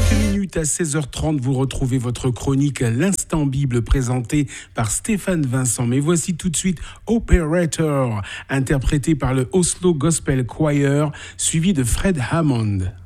quelques minutes à 16h30, vous retrouvez votre chronique L'Instant Bible présentée par Stéphane Vincent. Mais voici tout de suite Operator, interprété par le Oslo Gospel Choir, suivi de Fred Hammond.